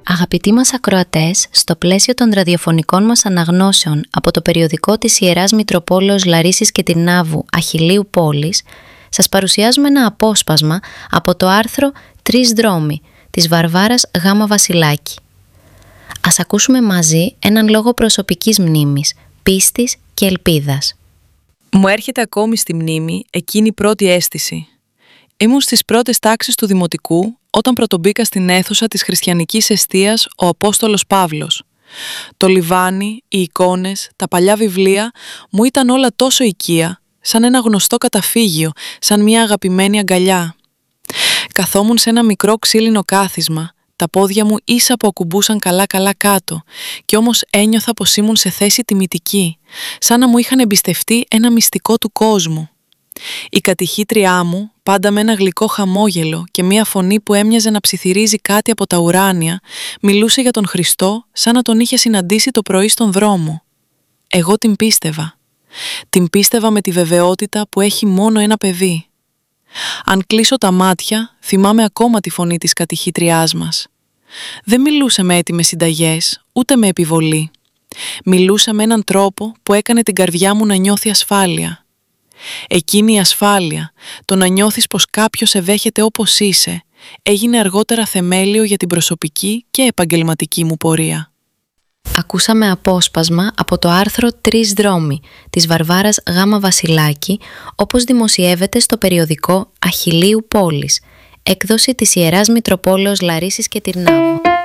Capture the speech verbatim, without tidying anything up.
Αγαπητοί μας ακροατές, στο πλαίσιο των ραδιοφωνικών μας αναγνώσεων από το περιοδικό της Ιεράς Μητροπόλεως Λαρίσης και Τυρνάβου Αχιλλείου Πόλης, σας παρουσιάζουμε ένα απόσπασμα από το άρθρο «Τρεις δρόμοι» της Βαρβάρας Γ. Βασιλάκη. Ας ακούσουμε μαζί έναν λόγο προσωπικής μνήμης, πίστης και ελπίδας. Μου έρχεται ακόμη στη μνήμη εκείνη η πρώτη αίσθηση. Ήμουν στις πρώτες τάξεις του Δημοτικού όταν πρωτομπήκα στην αίθουσα της χριστιανικής εστίας ο Απόστολος Παύλος. Το λιβάνι, οι εικόνες, τα παλιά βιβλία μου ήταν όλα τόσο οικεία, σαν ένα γνωστό καταφύγιο, σαν μια αγαπημένη αγκαλιά. Καθόμουν σε ένα μικρό ξύλινο κάθισμα, τα πόδια μου ίσα που ακουμπούσαν καλά-καλά κάτω, κι όμως ένιωθα πως ήμουν σε θέση τιμητική, σαν να μου είχαν εμπιστευτεί ένα μυστικό του κόσμου. Η κατηχήτριά μου, πάντα με ένα γλυκό χαμόγελο και μία φωνή που έμοιαζε να ψιθυρίζει κάτι από τα ουράνια, μιλούσε για τον Χριστό σαν να τον είχε συναντήσει το πρωί στον δρόμο. Εγώ την πίστευα. Την πίστευα με τη βεβαιότητα που έχει μόνο ένα παιδί. Αν κλείσω τα μάτια, θυμάμαι ακόμα τη φωνή της κατηχήτριάς μας. Δεν μιλούσε με έτοιμες συνταγές, ούτε με επιβολή. Μιλούσε με έναν τρόπο που έκανε την καρδιά μου να νιώθει ασφάλεια. Εκείνη η ασφάλεια, το να νιώθεις πως κάποιος σε δέχεται όπως είσαι, έγινε αργότερα θεμέλιο για την προσωπική και επαγγελματική μου πορεία. Ακούσαμε απόσπασμα από το άρθρο «Τρεις δρόμοι» της Βαρβάρας Γ. Βασιλάκη, όπως δημοσιεύεται στο περιοδικό Αχιλλείου Πόλης, έκδοση της Ιεράς Μητροπόλεως Λαρίσης και Τυρνάβου.